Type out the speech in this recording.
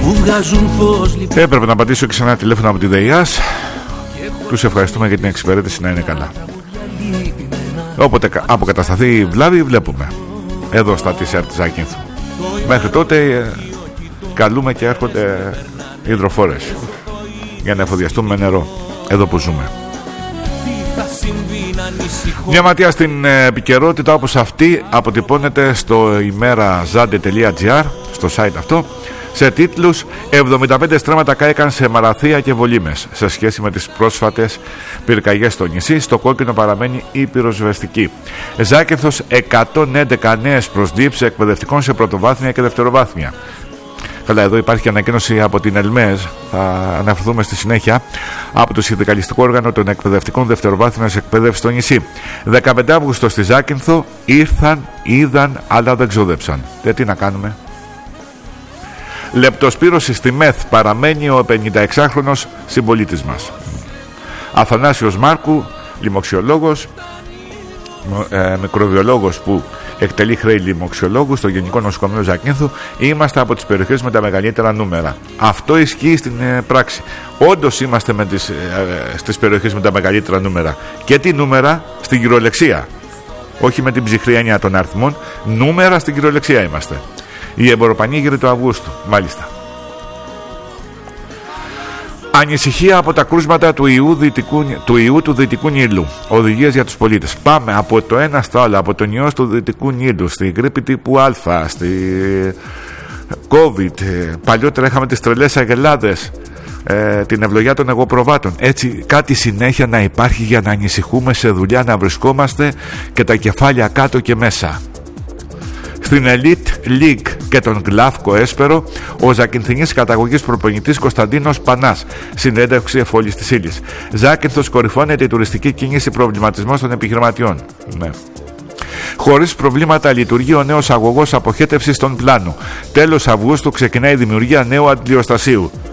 Έπρεπε να πατήσω και σε ένα τηλέφωνο από τη ΔΕΙΑΣ. Τους ευχαριστούμε για την εξυπηρέτηση, να είναι καλά. Όποτε αποκατασταθεί η βλάβη, βλέπουμε εδώ στα TCR της Ζάκυνθου. Μέχρι τότε καλούμε και έρχονται υδροφόρες για να εφοδιαστούμε με νερό εδώ που ζούμε. Μια ματιά στην επικαιρότητα όπως αυτή αποτυπώνεται στο imerazade.gr, στο site αυτό, σε τίτλους: 75 στρέμματα κάηκαν σε Μαραθία και Βολήμες. Σε σχέση με τις πρόσφατες πυρκαγιές στο νησί, στο κόκκινο παραμένει η πυροσβεστική. Ζάκυνθος, 111 νέες προσλήψεις εκπαιδευτικών σε πρωτοβάθμια και δευτεροβάθμια. Καλά, εδώ υπάρχει και ανακοίνωση από την ΕΛΜΕΖ, θα αναφερθούμε στη συνέχεια, από το συνδικαλιστικό όργανο των εκπαιδευτικών δευτεροβάθμιας εκπαίδευσης στο νησί. 15 Αύγουστο στη Ζάκυνθο ήρθαν, είδαν, αλλά δεν ξόδεψαν. Τι να κάνουμε. Λεπτοσπύρωση στη ΜΕΘ, παραμένει ο 56χρονος συμπολίτης μας. Αθανάσιος Μάρκου, λοιμοξιολόγος, μικροβιολόγος που εκτελεί χρέη λοιμοξιολόγου στο Γενικό Νοσοκομείο Ζακύνθου. Είμαστε από τις περιοχές με τα μεγαλύτερα νούμερα. Αυτό ισχύει στην πράξη. Όντως είμαστε στις περιοχές με τα μεγαλύτερα νούμερα. Και τι νούμερα? Στην κυριολεξία. Όχι με την ψυχρή έννοια των αριθμών. Νούμερα στην κυριολεξία είμαστε. Η εμποροπανήγυρη του Αυγούστου, μάλιστα. Ανησυχία από τα κρούσματα του ιού του Δυτικού Νείλου. Οδηγίες για τους πολίτες. Πάμε από το ένα στο άλλο, από τον ιό του Δυτικού Νείλου, στη γρίπη τύπου Α, στη COVID. Παλιότερα είχαμε τις τρελές αγελάδες, την ευλογιά των εγωπροβάτων. Έτσι κάτι συνέχεια να υπάρχει για να ανησυχούμε, σε δουλειά να βρισκόμαστε και τα κεφάλια κάτω και μέσα. Στην Elite League και τον Γλαύκο Έσπερο, ο Ζακυνθινής καταγωγής προπονητής Κωνσταντίνος Πανάς. Συνέντευξη εφόλης της ύλης. Ζάκυνθος, κορυφώνεται η τουριστική κίνηση, προβληματισμός των επιχειρηματιών. Ναι. Χωρίς προβλήματα λειτουργεί ο νέος αγωγός αποχέτευσης των Πλάνου. Τέλος Αυγούστου ξεκινάει η δημιουργία νέου αντιλιοστασίου.